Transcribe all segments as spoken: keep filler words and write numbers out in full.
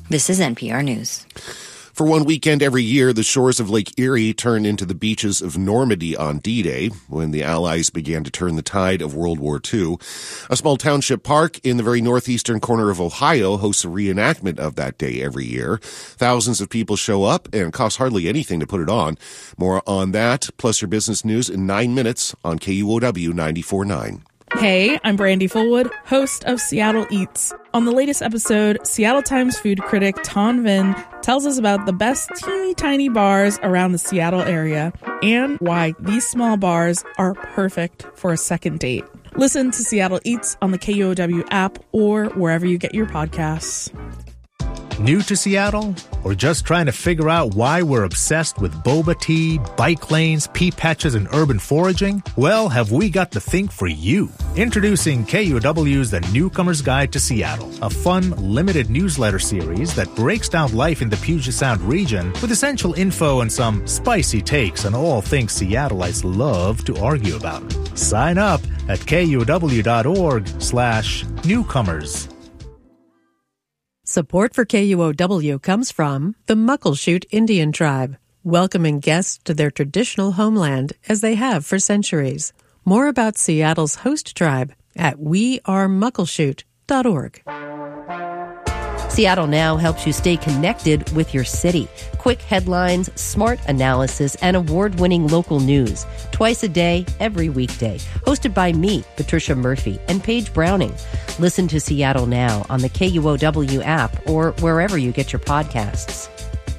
This is N P R News. For one weekend every year, the shores of Lake Erie turn into the beaches of Normandy on D-Day, when the Allies began to turn the tide of World War Two. A small township park in the very northeastern corner of Ohio hosts a reenactment of that day every year. Thousands of people show up, and it costs hardly anything to put it on. More on that, plus your business news in nine minutes on K U O W ninety-four point nine. Hey, I'm Brandy Fullwood, host of Seattle Eats. On the latest episode, Seattle Times food critic Ton Vinh tells us about the best teeny tiny bars around the Seattle area and why these small bars are perfect for a second date. Listen to Seattle Eats on the K U O W app or wherever you get your podcasts. New to Seattle? Or just trying to figure out why we're obsessed with boba tea, bike lanes, pea patches, and urban foraging? Well, have we got the thing for you. Introducing K U O W's The Newcomer's Guide to Seattle, a fun, limited newsletter series that breaks down life in the Puget Sound region with essential info and some spicy takes on all things Seattleites love to argue about. Sign up at kuow.org slash newcomers. Support for K U O W comes from the Muckleshoot Indian Tribe, welcoming guests to their traditional homeland as they have for centuries. More about Seattle's host tribe at we are muckleshoot dot org. Seattle Now helps you stay connected with your city. Quick headlines, smart analysis, and award-winning local news. Twice a day, every weekday. Hosted by me, Patricia Murphy, and Paige Browning. Listen to Seattle Now on the K U O W app or wherever you get your podcasts.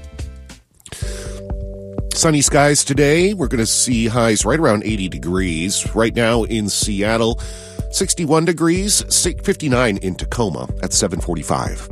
Sunny skies today. We're going to see highs right around eighty degrees. Right now in Seattle, sixty-one degrees, fifty-nine in Tacoma at seven forty-five.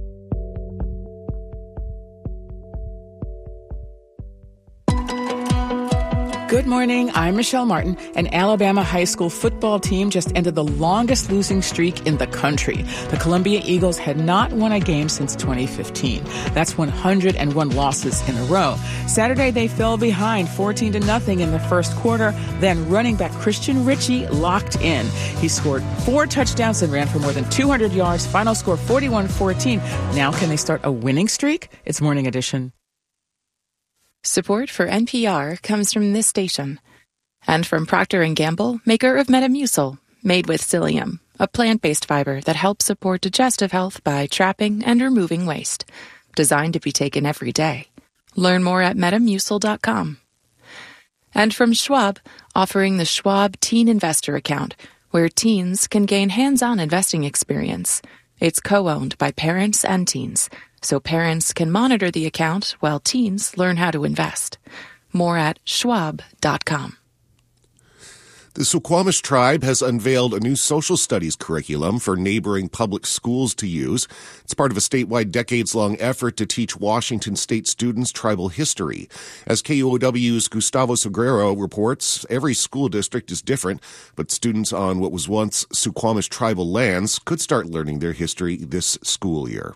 Good morning, I'm Michelle Martin. An Alabama high school football team just ended the longest losing streak in the country. The Columbia Eagles had not won a game since twenty fifteen. That's one hundred one losses in a row. Saturday, they fell behind fourteen to nothing in the first quarter. Then running back Christian Ritchie locked in. He scored four touchdowns and ran for more than two hundred yards. Final score forty-one fourteen. Now can they start a winning streak? It's Morning Edition. Support for N P R comes from this station and from Procter and Gamble, maker of Metamucil, made with psyllium, a plant-based fiber that helps support digestive health by trapping and removing waste. Designed to be taken every day. Learn more at metamucil dot com. And from Schwab, offering the Schwab Teen Investor Account, where teens can gain hands-on investing experience. It's co-owned by parents and teens, so parents can monitor the account while teens learn how to invest. More at schwab dot com. The Suquamish tribe has unveiled a new social studies curriculum for neighboring public schools to use. It's part of a statewide decades-long effort to teach Washington state students tribal history. As K U O W's Gustavo Seguero reports, every school district is different, but students on what was once Suquamish tribal lands could start learning their history this school year.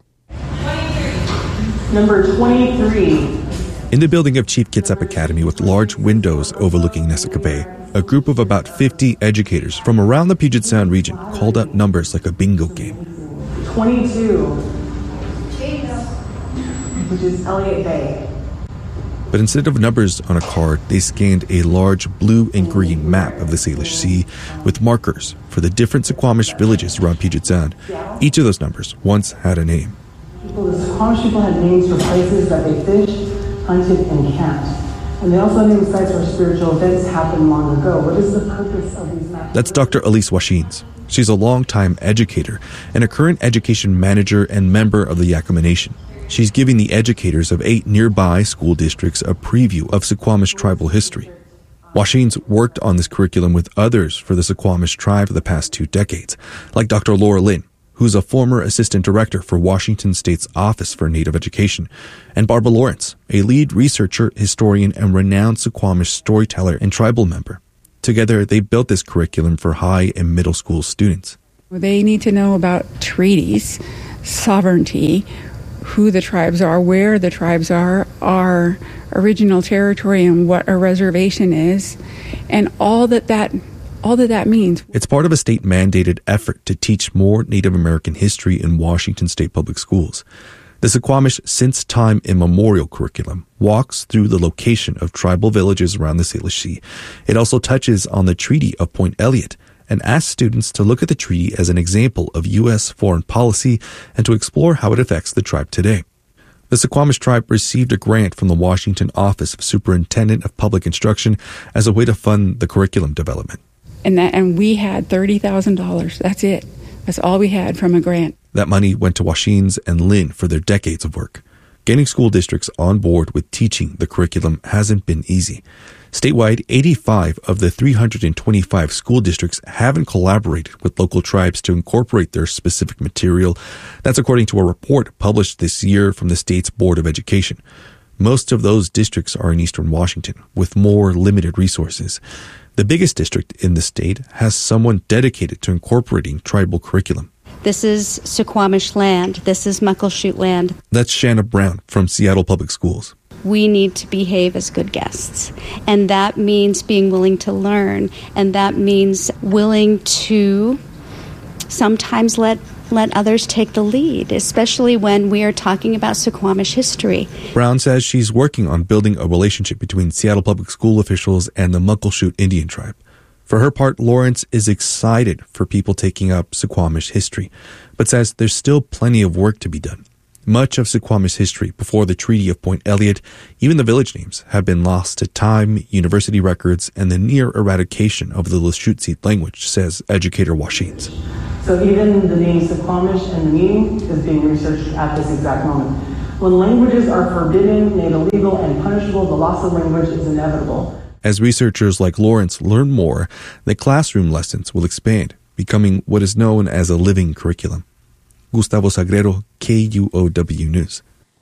Number twenty-three. In the building of Chief Kitsap Academy with large windows overlooking Neseca Bay, a group of about fifty educators from around the Puget Sound region called out numbers like a bingo game. twenty-two, which is Elliott Bay. But instead of numbers on a card, they scanned a large blue and green map of the Salish Sea with markers for the different Suquamish villages around Puget Sound. Each of those numbers once had a name. People, the Suquamish people had names for places that they fished, hunted, and camped. And they also named sites where spiritual events happened long ago. What is the purpose of these maps? That's Doctor Elise Washines. She's a longtime educator and a current education manager and member of the Yakama Nation. She's giving the educators of eight nearby school districts a preview of Suquamish tribal history. Washines worked on this curriculum with others for the Suquamish tribe for the past two decades, like Doctor Laura Lynn, who's a former assistant director for Washington State's Office for Native Education, and Barbara Lawrence, a lead researcher, historian, and renowned Suquamish storyteller and tribal member. Together, they built this curriculum for high and middle school students. They need to know about treaties, sovereignty, who the tribes are, where the tribes are, our original territory and what a reservation is, and all that that all that that means. It's part of a state-mandated effort to teach more Native American history in Washington state public schools. The Suquamish Since Time Immemorial curriculum walks through the location of tribal villages around the Salish Sea. It also touches on the Treaty of Point Elliott and asks students to look at the treaty as an example of U S foreign policy and to explore how it affects the tribe today. The Suquamish tribe received a grant from the Washington Office of Superintendent of Public Instruction as a way to fund the curriculum development. And that, and we had thirty thousand dollars. That's it. That's all we had from a grant. That money went to Washins and Lynn for their decades of work. Getting school districts on board with teaching the curriculum hasn't been easy. Statewide, eighty-five of the three hundred twenty-five school districts haven't collaborated with local tribes to incorporate their specific material. That's according to a report published this year from the state's Board of Education. Most of those districts are in eastern Washington, with more limited resources. The biggest district in the state has someone dedicated to incorporating tribal curriculum. This is Suquamish land. This is Muckleshoot land. That's Shanna Brown from Seattle Public Schools. We need to behave as good guests. And that means being willing to learn. And that means willing to sometimes let let others take the lead, especially when we are talking about Suquamish history. Brown says she's working on building a relationship between Seattle Public School officials and the Muckleshoot Indian tribe. For her part, Lawrence is excited for people taking up Suquamish history, but says there's still plenty of work to be done. Much of Suquamish history before the Treaty of Point Elliott, even the village names, have been lost to time, university records, and the near eradication of the Lushootseed language, says educator Washins. So even the name Suquamish and the meaning is being researched at this exact moment. When languages are forbidden, made illegal, and punishable, the loss of language is inevitable. As researchers like Lawrence learn more, the classroom lessons will expand, becoming what is known as a living curriculum. Gustavo Sagrero, K U O W News.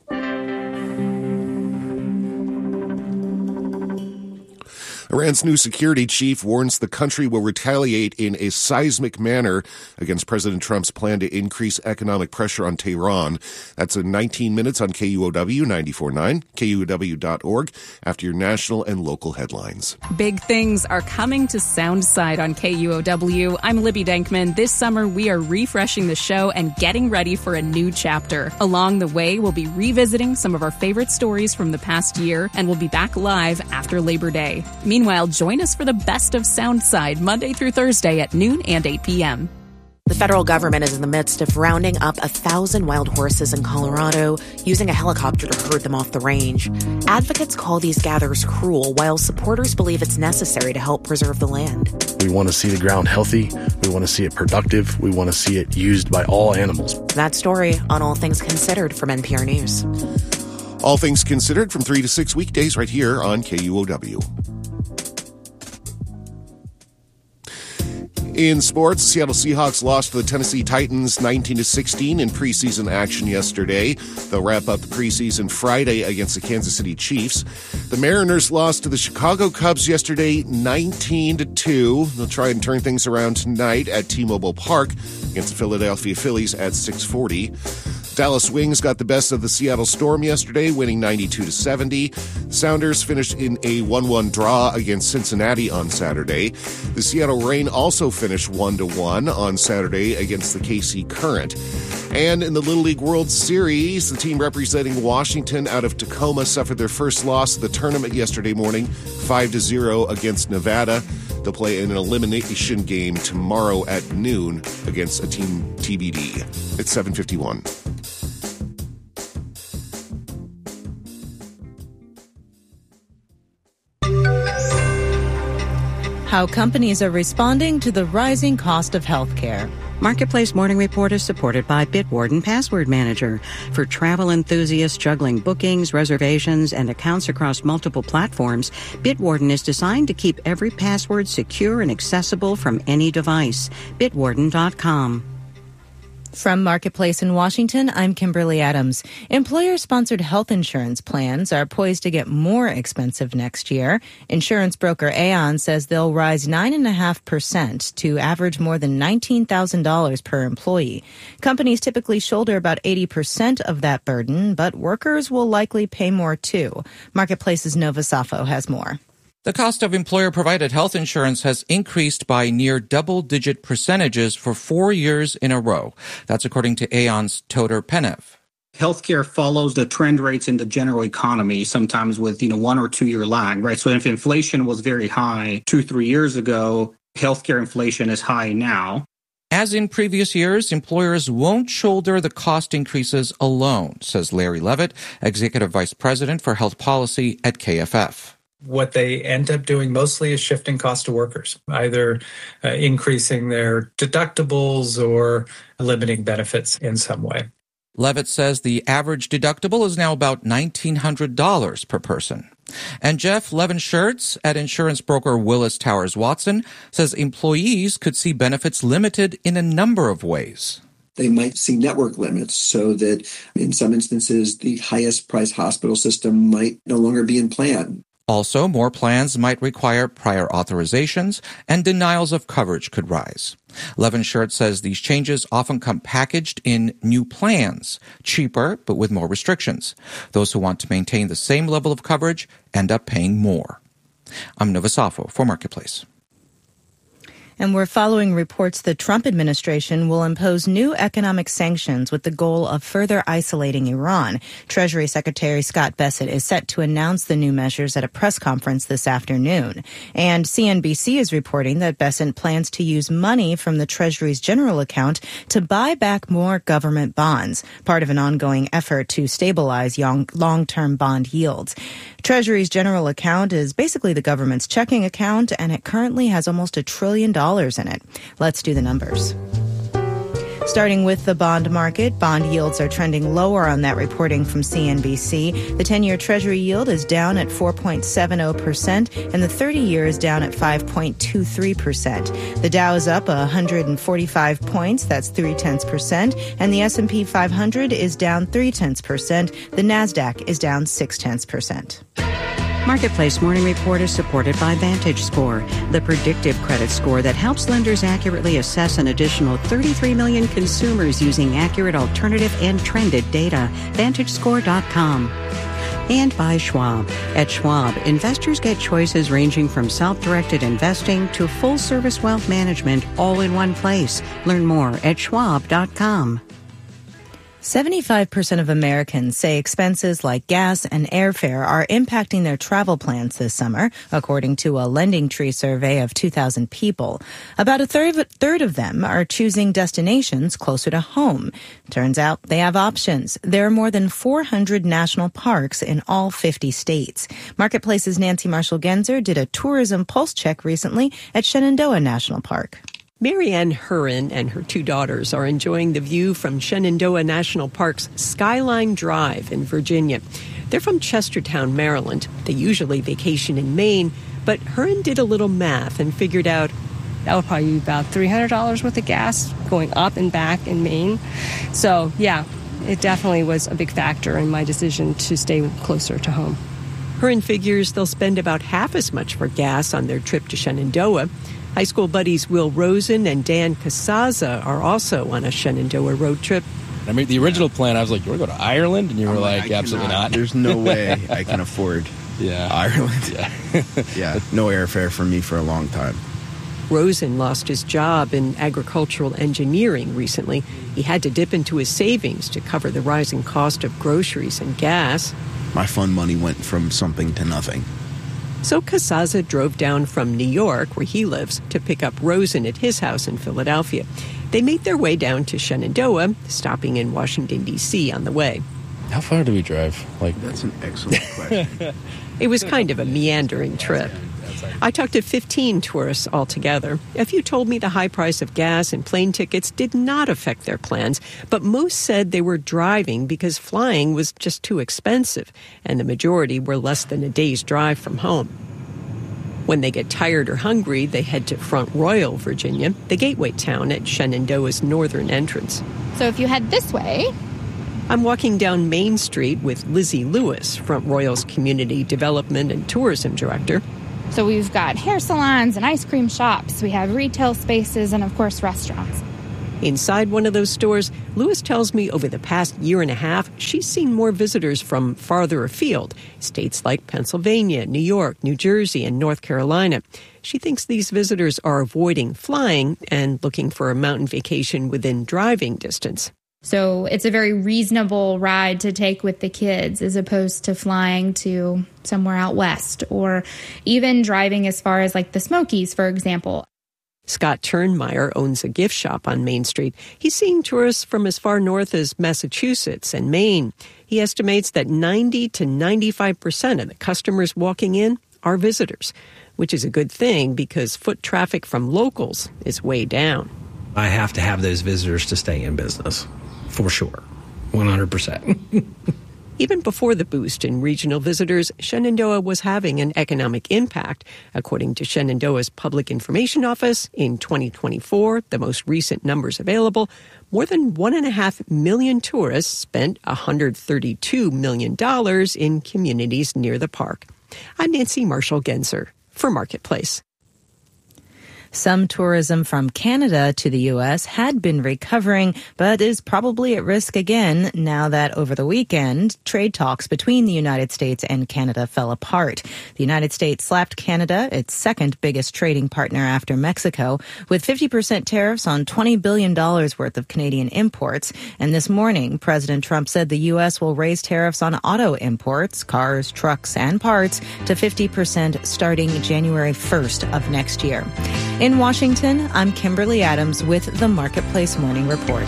Iran's new security chief warns the country will retaliate in a seismic manner against President Trump's plan to increase economic pressure on Tehran. That's in nineteen minutes on K U O W ninety-four point nine, K U O W dot org, after your national and local headlines. Big things are coming to Soundside on K U O W. I'm Libby Dankman. This summer, we are refreshing the show and getting ready for a new chapter. Along the way, we'll be revisiting some of our favorite stories from the past year, and we'll be back live after Labor Day. Meanwhile, join us for the best of Soundside, Monday through Thursday at noon and eight p.m. The federal government is in the midst of rounding up a thousand wild horses in Colorado, using a helicopter to herd them off the range. Advocates call these gatherers cruel, while supporters believe it's necessary to help preserve the land. We want to see the ground healthy. We want to see it productive. We want to see it used by all animals. That story on All Things Considered from N P R News. All Things Considered from three to six weekdays right here on K U O W. In sports, the Seattle Seahawks lost to the Tennessee Titans nineteen to sixteen in preseason action yesterday. They'll wrap up the preseason Friday against the Kansas City Chiefs. The Mariners lost to the Chicago Cubs yesterday nineteen to two. They'll try and turn things around tonight at T-Mobile Park against the Philadelphia Phillies at six forty. Dallas Wings got the best of the Seattle Storm yesterday, winning ninety-two to seventy. Sounders finished in a one one draw against Cincinnati on Saturday. The Seattle Reign also finished one to one on Saturday against the K C Current. And in the Little League World Series, the team representing Washington out of Tacoma suffered their first loss of the tournament yesterday morning, five to zero against Nevada. They'll play in an elimination game tomorrow at noon against a team T B D. It's seven fifty-one. How companies are responding to the rising cost of healthcare. Marketplace Morning Report is supported by Bitwarden Password Manager. For travel enthusiasts juggling bookings, reservations, and accounts across multiple platforms, Bitwarden is designed to keep every password secure and accessible from any device. Bitwarden dot com. From Marketplace in Washington, I'm Kimberly Adams. Employer-sponsored health insurance plans are poised to get more expensive next year. Insurance broker Aon says they'll rise nine point five percent to average more than nineteen thousand dollars per employee. Companies typically shoulder about eighty percent of that burden, but workers will likely pay more too. Marketplace's Nova Safo has more. The cost of employer-provided health insurance has increased by near double-digit percentages for four years in a row. That's according to Aon's Toder Penev. Healthcare follows the trend rates in the general economy, sometimes with, you know, one or two year lag, right? So if inflation was very high two, three years ago, healthcare inflation is high now. As in previous years, employers won't shoulder the cost increases alone, says Larry Levitt, Executive Vice President for Health Policy at K F F. What they end up doing mostly is shifting cost to workers, either uh, increasing their deductibles or limiting benefits in some way. Levitt says the average deductible is now about nineteen hundred dollars per person. And Jeff Levin-Schertz at insurance broker Willis Towers Watson says employees could see benefits limited in a number of ways. They might see network limits so that in some instances, the highest priced hospital system might no longer be in plan. Also, more plans might require prior authorizations, and denials of coverage could rise. Levin-Schertz says these changes often come packaged in new plans, cheaper but with more restrictions. Those who want to maintain the same level of coverage end up paying more. I'm Nova Safo for Marketplace. And we're following reports the Trump administration will impose new economic sanctions with the goal of further isolating Iran. Treasury Secretary Scott Bessent is set to announce the new measures at a press conference this afternoon. And C N B C is reporting that Bessent plans to use money from the Treasury's general account to buy back more government bonds, part of an ongoing effort to stabilize young, long-term bond yields. Treasury's general account is basically the government's checking account, and it currently has almost a trillion dollars in it. Let's do the numbers. Starting with the bond market, bond yields are trending lower on that reporting from C N B C. The ten-year Treasury yield is down at four point seven zero percent, and the thirty-year is down at five point two three percent. The Dow is up one hundred forty-five points, that's three-tenths percent, and the S and P five hundred is down three-tenths percent. The NASDAQ is down six-tenths percent. Marketplace Morning Report is supported by VantageScore, the predictive credit score that helps lenders accurately assess an additional thirty-three million consumers using accurate alternative and trended data. Vantage Score dot com. And by Schwab. At Schwab, investors get choices ranging from self-directed investing to full-service wealth management all in one place. Learn more at schwab dot com. seventy-five percent of Americans say expenses like gas and airfare are impacting their travel plans this summer, according to a LendingTree survey of two thousand people. About a third of, third of them are choosing destinations closer to home. Turns out they have options. There are more than four hundred national parks in all fifty states. Marketplace's Nancy Marshall-Genzer did a tourism pulse check recently at Shenandoah National Park. Marianne Hurin and her two daughters are enjoying the view from Shenandoah National Park's Skyline Drive in Virginia. They're from Chestertown, Maryland. They usually vacation in Maine, but Hurin did a little math and figured out that would probably be about three hundred dollars worth of gas going up and back in Maine. So, yeah, it definitely was a big factor in my decision to stay closer to home. Hurin figures they'll spend about half as much for gas on their trip to Shenandoah. High school buddies Will Rosen and Dan Casaza are also on a Shenandoah road trip. I mean, the original plan, I was like, you want to go to Ireland? And you were like, like absolutely cannot. not. There's no way I can afford yeah. Ireland. Yeah. yeah, no airfare for me for a long time. Rosen lost his job in agricultural engineering recently. He had to dip into his savings to cover the rising cost of groceries and gas. My fun money went from something to nothing. So Casaza drove down from New York, where he lives, to pick up Rosen at his house in Philadelphia. They made their way down to Shenandoah, stopping in Washington, D C on the way. How far do we drive? Like That's an excellent question. It was kind of a meandering trip. I talked to fifteen tourists altogether. A few told me the high price of gas and plane tickets did not affect their plans, but most said they were driving because flying was just too expensive, and the majority were less than a day's drive from home. When they get tired or hungry, they head to Front Royal, Virginia, the gateway town at Shenandoah's northern entrance. So if you head this way... I'm walking down Main Street with Lizzie Lewis, Front Royal's Community Development and Tourism Director. So we've got hair salons and ice cream shops. We have retail spaces and, of course, restaurants. Inside one of those stores, Lewis tells me over the past year and a half, she's seen more visitors from farther afield, states like Pennsylvania, New York, New Jersey, and North Carolina. She thinks these visitors are avoiding flying and looking for a mountain vacation within driving distance. So it's a very reasonable ride to take with the kids as opposed to flying to somewhere out west or even driving as far as like the Smokies, for example. Scott Turnmeyer owns a gift shop on Main Street. He's seeing tourists from as far north as Massachusetts and Maine. He estimates that ninety to ninety-five percent of the customers walking in are visitors, which is a good thing because foot traffic from locals is way down. I have to have those visitors to stay in business, for sure, one hundred percent. Even before the boost in regional visitors, Shenandoah was having an economic impact. According to Shenandoah's Public Information Office, in twenty twenty-four, the most recent numbers available, more than one and a half million tourists spent one hundred thirty-two million dollars in communities near the park. I'm Nancy Marshall-Genzer for Marketplace. Some tourism from Canada to the U S had been recovering, but is probably at risk again now that over the weekend, trade talks between the United States and Canada fell apart. The United States slapped Canada, its second biggest trading partner after Mexico, with fifty percent tariffs on twenty billion dollars worth of Canadian imports. And this morning, President Trump said the U S will raise tariffs on auto imports, cars, trucks, and parts to fifty percent starting January first of next year. In Washington, I'm Kimberly Adams with the Marketplace Morning Report.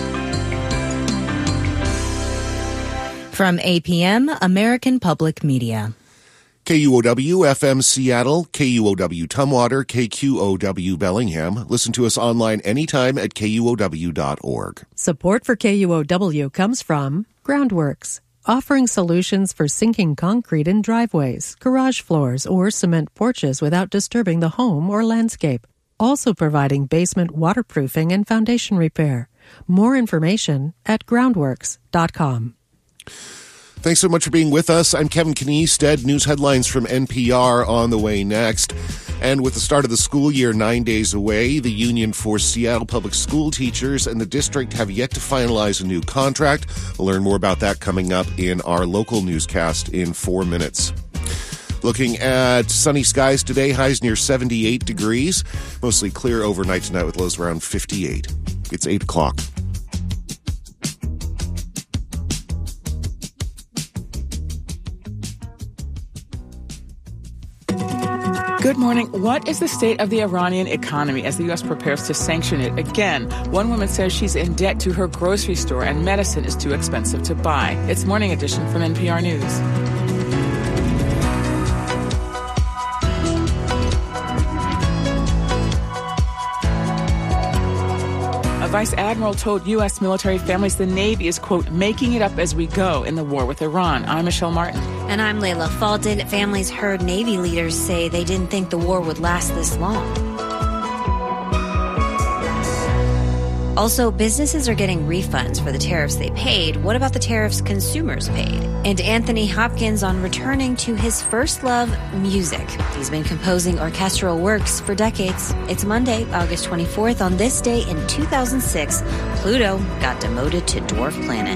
From A P M, American Public Media. K U O W F M Seattle, K U O W Tumwater, K Q O W Bellingham. Listen to us online anytime at K U O W dot org. Support for K U O W comes from Groundworks, offering solutions for sinking concrete in driveways, garage floors, or cement porches without disturbing the home or landscape. Also providing basement waterproofing and foundation repair. More information at groundworks dot com. Thanks so much for being with us. I'm Kevin Kniestead. News headlines from N P R on the way next. And with the start of the school year nine days away, the Union for Seattle Public School Teachers and the district have yet to finalize a new contract. We'll learn more about that coming up in our local newscast in four minutes. Looking at sunny skies today, highs near seventy-eight degrees. Mostly clear overnight tonight with lows around fifty-eight. It's eight o'clock. Good morning. What is the state of the Iranian economy as the U S prepares to sanction it again? One woman says she's in debt to her grocery store and medicine is too expensive to buy. It's Morning Edition from N P R News. Vice Admiral told U S military families the Navy is, quote, making it up as we go in the war with Iran. I'm Michelle Martin. And I'm Layla Fulton. Families heard Navy leaders say they didn't think the war would last this long. Also, businesses are getting refunds for the tariffs they paid. What about the tariffs consumers paid? And Anthony Hopkins on returning to his first love, music. He's been composing orchestral works for decades. It's Monday, August twenty-fourth. On this day in two thousand six, Pluto got demoted to dwarf planet.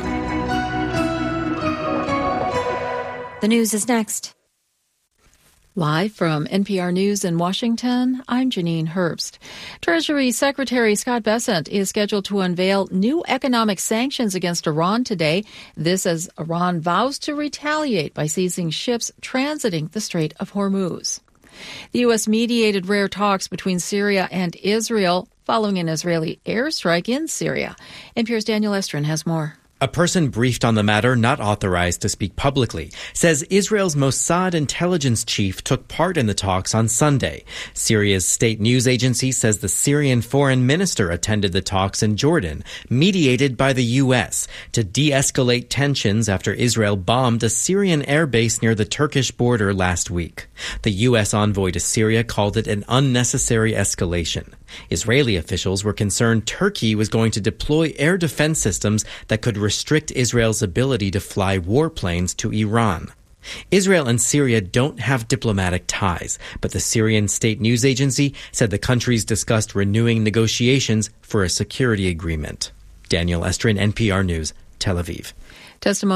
The news is next. Live from N P R News in Washington, I'm Janine Herbst. Treasury Secretary Scott Bessent is scheduled to unveil new economic sanctions against Iran today. This as Iran vows to retaliate by seizing ships transiting the Strait of Hormuz. The U S mediated rare talks between Syria and Israel following an Israeli airstrike in Syria. N P R's Daniel Estrin has more. A person briefed on the matter, not authorized to speak publicly, says Israel's Mossad intelligence chief took part in the talks on Sunday. Syria's state news agency says the Syrian foreign minister attended the talks in Jordan, mediated by the U S, to de-escalate tensions after Israel bombed a Syrian airbase near the Turkish border last week. The U S envoy to Syria called it an unnecessary escalation. Israeli officials were concerned Turkey was going to deploy air defense systems that could restrict Israel's ability to fly warplanes to Iran. Israel and Syria don't have diplomatic ties, but the Syrian state news agency said the countries discussed renewing negotiations for a security agreement. Daniel Estrin, N P R News, Tel Aviv. Testimony